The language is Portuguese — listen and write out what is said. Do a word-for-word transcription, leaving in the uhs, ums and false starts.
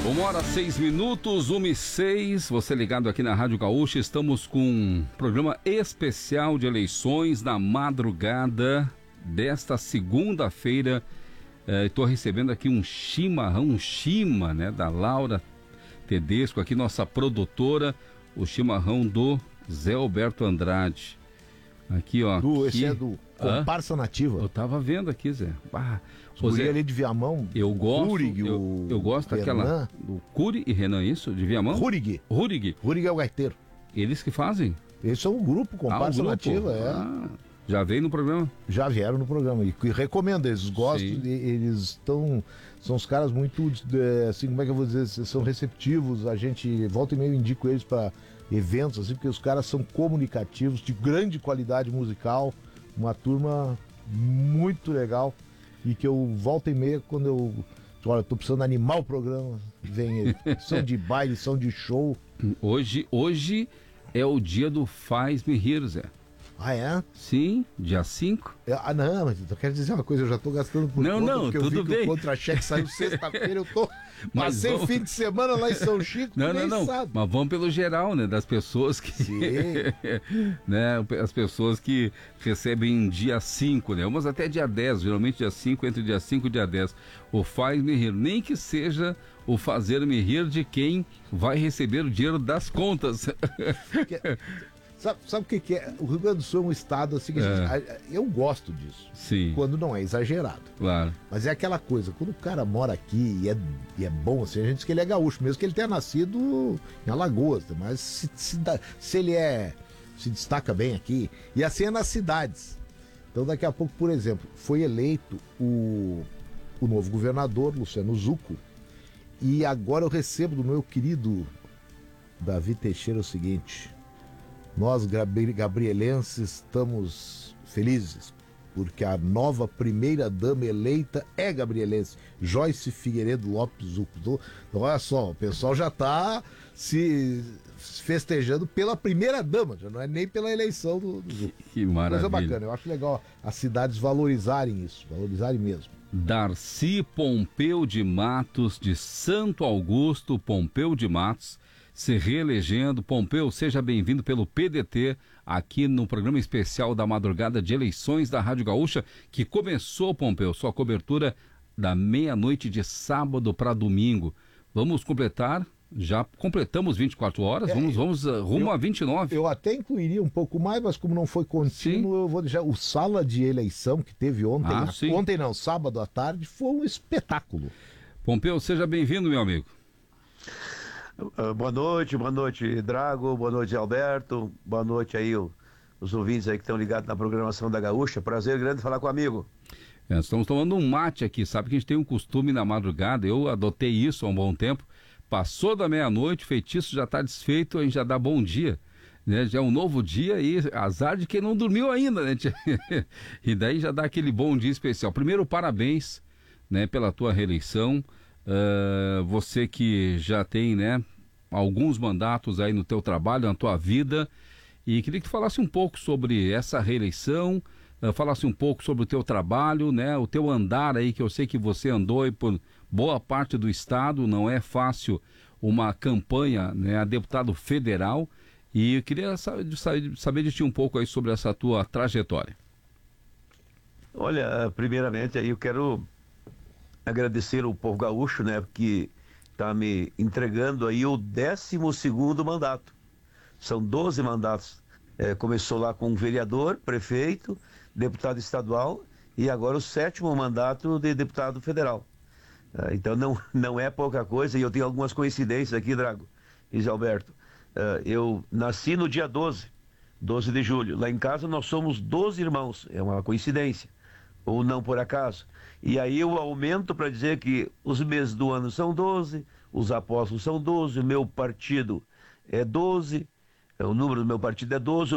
Uma hora, seis minutos, uma e seis, você ligado aqui na Rádio Gaúcha, estamos com um programa especial de eleições na madrugada desta segunda-feira. Estou é, recebendo aqui um chimarrão, um chima, né, da Laura Tedesco, aqui nossa produtora, o chimarrão do Zé Alberto Andrade. Aqui, ó. Do, aqui, esse é do Comparsa ah, Nativa. Eu tava vendo aqui, Zé. Ah, o Zé ali de Viamão. Eu gosto. Rurig, eu, o eu gosto daquela. Do Curi e Renan, isso? De Viamão? Rurig. Rurig. Rurig é o gaiteiro. Eles que fazem? Eles são um grupo, Comparsa ah, um grupo. Nativa, é. Ah, já veio no programa? Já vieram no programa. E, e recomendo, eles gostam, de, eles estão. São os caras muito. Assim, como é que eu vou dizer? São receptivos. A gente volta e meio indico eles para eventos, assim, porque os caras são comunicativos, de grande qualidade musical, uma turma muito legal, e que eu volta e meia, quando eu olha, tô precisando animar o programa, vem ele. São de baile, são de show. Hoje, hoje é o dia do Faz-me Rir, Zé. Ah, é? Sim, dia cinco. É, ah, não, mas eu quero dizer uma coisa, eu já tô gastando por não, conta, não, porque tudo eu vi bem. que o contra-cheque saiu sexta-feira, eu tô... Passei o fim de semana lá em São Chico, não, não, não, sabe. Mas vamos pelo geral, né, das pessoas que... Sim. né, as pessoas que recebem dia cinco, né, umas até dia dez, geralmente dia cinco, entre dia cinco e dia dez. O Faz-me Rir, nem que seja o fazer-me rir de quem vai receber o dinheiro das contas. Que... Sabe, sabe o que, que é? O Rio Grande do Sul é um estado assim que é. a gente, eu gosto disso. Sim. Quando não é exagerado. Claro. Mas é aquela coisa, quando o cara mora aqui e é, e é bom, assim, a gente diz que ele é gaúcho, mesmo que ele tenha nascido em Alagoas, mas se, se, se ele é, se destaca bem aqui, e assim é nas cidades. Então daqui a pouco, por exemplo, foi eleito o, o novo governador, Luciano Zucco, e agora eu recebo do meu querido Davi Teixeira o seguinte: nós, gabrielenses, estamos felizes, porque a nova primeira-dama eleita é gabrielense, Joyce Figueiredo Lopes Zucco. Então, olha só, o pessoal já está se festejando pela primeira-dama, já não é nem pela eleição do, do Zucco. Que maravilha. Coisa bacana, eu acho legal as cidades valorizarem isso, valorizarem mesmo. Darcy Pompeu de Matos, de Santo Augusto, Pompeu de Matos, se reelegendo. Pompeu, seja bem-vindo pelo P D T, aqui no programa especial da madrugada de eleições da Rádio Gaúcha, que começou, Pompeu, sua cobertura da meia-noite de sábado para domingo. Vamos completar, já completamos vinte e quatro horas, é, vamos, vamos uh, rumo eu, a vinte e nove. Eu até incluiria um pouco mais, mas como não foi contínuo, sim, eu vou deixar. O sala de eleição que teve ontem, ah, a, ontem não, sábado à tarde, foi um espetáculo. Pompeu, seja bem-vindo, meu amigo. Uh, boa noite, boa noite, Drago, boa noite, Alberto, boa noite aí o, os ouvintes aí que estão ligados na programação da Gaúcha. Prazer grande falar com o amigo. É, estamos tomando um mate aqui, sabe que a gente tem um costume na madrugada, eu adotei isso há um bom tempo. Passou da meia-noite, o feitiço já está desfeito, a gente já dá bom dia, né? Já é um novo dia e azar de quem não dormiu ainda, né? E daí já dá aquele bom dia especial. Primeiro, parabéns, né, pela tua reeleição. Uh, você que já tem, né, alguns mandatos aí no teu trabalho, na tua vida, e queria que tu falasse um pouco sobre essa reeleição, uh, falasse um pouco sobre o teu trabalho, né, o teu andar aí, que eu sei que você andou aí por boa parte do estado, não é fácil uma campanha, né, a deputado federal, e eu queria saber de ti um pouco aí sobre essa tua trajetória. Olha, primeiramente aí eu quero agradecer ao povo gaúcho, né, que está me entregando aí o décimo segundo mandato. São doze mandatos. É, começou lá com vereador, prefeito, deputado estadual e agora o sétimo mandato de deputado federal. É, então não, não é pouca coisa, e eu tenho algumas coincidências aqui, Drago e Zé Alberto. É, eu nasci no dia doze, doze de julho. Lá em casa nós somos doze irmãos, é uma coincidência, ou não por acaso. E aí eu aumento para dizer que os meses do ano são doze, os apóstolos são doze, o meu partido é doze, o número do meu partido é doze,